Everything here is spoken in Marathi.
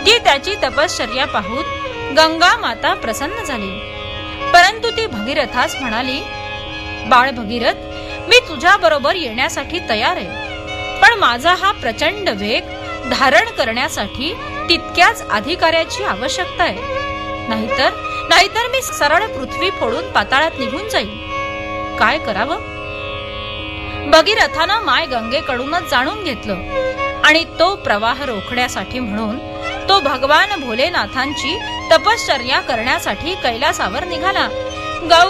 ती त्याची तपश्चर्या पाहून गंगा माता प्रसन्न झाली. परंतु ती भगीरथास म्हणाली, बाळ भगीरथ, मी तुझ्या बरोबर येण्यासाठी तयार आहे, पण माझा हा प्रचंड वेग धारण करण्यासाठी तितक्याच अधिकाऱ्याची आवश्यकता आहे. नाहीतर मी सरळ पृथ्वी फोडून पाताळात निघून जाईल. काय करावं? भगीरथानं माय गंगेकडूनच जाणून घेतलं आणि तो प्रवाह रोखण्यासाठी म्हणून तो भगवान भोलेनाथांची तपश्चर्या करण्यासाठी कैलासावर निघाला.